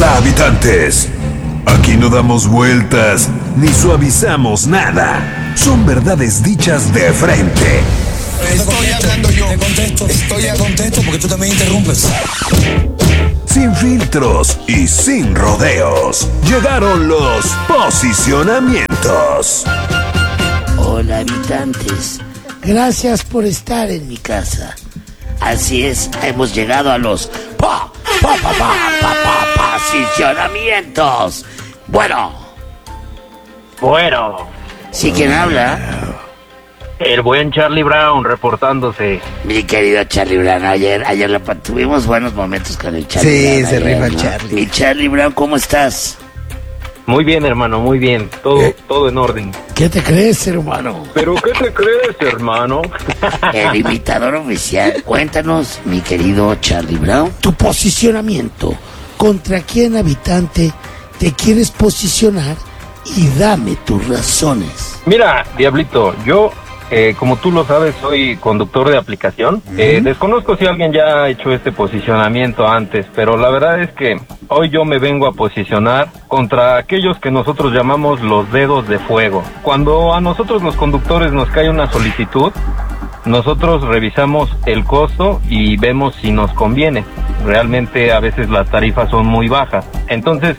Hola, habitantes. Aquí no damos vueltas ni suavizamos nada. Son verdades dichas de frente. Estoy hablando yo. Estoy a contexto porque tú también interrumpes. Sin filtros y sin rodeos. Llegaron los posicionamientos. Hola, habitantes. Gracias por estar en mi casa. Así es, hemos llegado a los posicionamientos. Bueno. ¿Sí quién habla? El buen Charlie Brown reportándose. Mi querido Charlie Brown, ayer tuvimos buenos momentos con el Charlie Brown. Sí, se rifa el ¿no? Charlie. Mi Charlie Brown, ¿cómo estás? Muy bien, hermano, muy bien. Todo en orden. ¿Qué te crees, hermano? ¿Pero qué te crees, hermano? El imitador oficial. Cuéntanos, mi querido Charlie Brown, tu posicionamiento. ¿Contra quién, habitante, te quieres posicionar? Y dame tus razones. Mira, Diablito, yo, como tú lo sabes, soy conductor de aplicación. Desconozco si alguien ya ha hecho este posicionamiento antes, pero la verdad es que hoy yo me vengo a posicionar contra aquellos que nosotros llamamos los dedos de fuego. Cuando a nosotros los conductores nos cae una solicitud, nosotros revisamos el costo y vemos si nos conviene. Realmente a veces las tarifas son muy bajas. Entonces,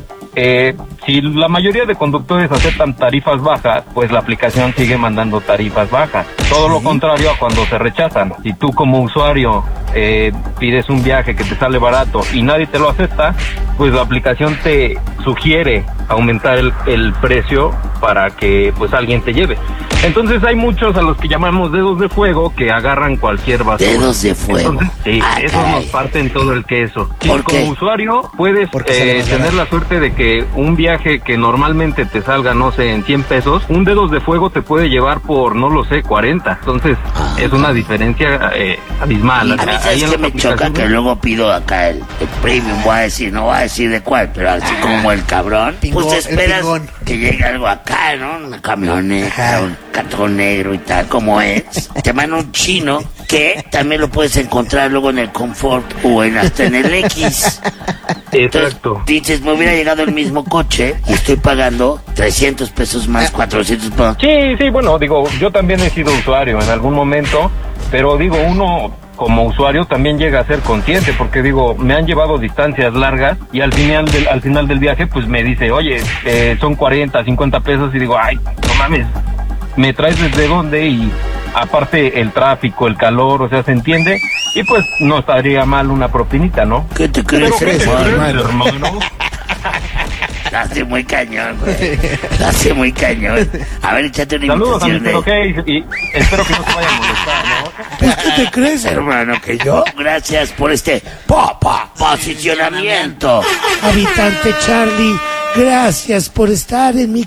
si la mayoría de conductores aceptan tarifas bajas, pues la aplicación sigue mandando tarifas bajas. Todo lo contrario a cuando se rechazan. Si tú como usuario pides un viaje que te sale barato y nadie te lo acepta, pues la aplicación te sugiere aumentar el precio para que pues alguien te lleve. Entonces hay muchos a los que llamamos dedos de fuego que agarran cualquier basura. Dedos de fuego. Entonces, sí, esos nos parten todo el queso. Y como usuario puedes tener la suerte de que un viaje que normalmente te salga, no sé, en 100 pesos, un dedos de fuego te puede llevar por, no lo sé, 40. Entonces es una diferencia abismal. A mí sabes que me choca que luego pido acá el premium, no voy a decir de cuál, pero así como el cabrón, pues esperas que llegue algo acá, ¿no? Una camioneta, un cartón negro y tal, como es. Te manda un chino que también lo puedes encontrar luego en el Confort o hasta en el X. Exacto. Entonces, dices, me hubiera llegado el mismo coche y estoy pagando 300 pesos más, 400 pesos. Sí, bueno, digo, yo también he sido usuario en algún momento, pero digo, uno como usuario también llega a ser consciente, porque digo, me han llevado distancias largas y al final del viaje pues me dice, oye, son 40, 50 pesos y digo, ay, no mames, ¿me traes desde dónde? Y aparte el tráfico, el calor, o sea, ¿se entiende? Y pues no estaría mal una propinita, ¿no? ¿Qué te crees, hermano? La hace muy cañón, güey. La hace muy cañón. A ver, échate una saludos invitación a Mr. OK y espero que no te vaya a molestar, ¿no? Pues, ¿qué te crees, hermano? Que yo. Gracias por este posicionamiento. Habitante Charlie, gracias por estar en mi